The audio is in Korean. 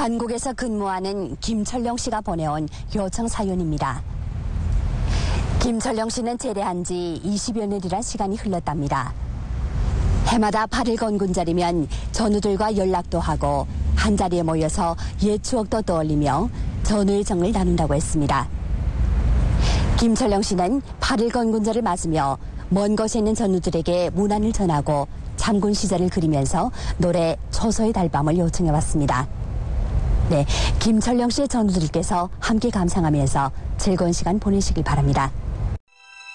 한국에서 근무하는 김철령 씨가 보내온 요청 사연입니다. 김철령 씨는 제대한 지 20여 년이란 시간이 흘렀답니다. 해마다 8일 건군절이면 전우들과 연락도 하고 한자리에 모여서 옛 추억도 떠올리며 전우의 정을 나눈다고 했습니다. 김철령 씨는 8일 건군절을 맞으며 먼 곳에 있는 전우들에게 문안을 전하고 장군 시절을 그리면서 노래 초소의 달밤을 요청해왔습니다. 네, 김철령 씨의 전우들께서 함께 감상하면서 즐거운 시간 보내시길 바랍니다.